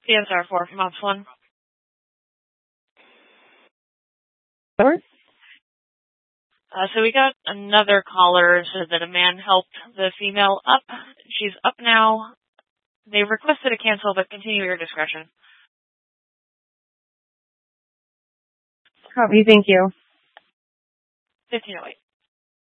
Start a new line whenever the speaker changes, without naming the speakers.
CSR 4 from Ops 1.
Sorry?
So we got another caller said that a man helped the female up. She's up now. They requested a cancel, but continue your discretion.
Copy, thank you.
1508.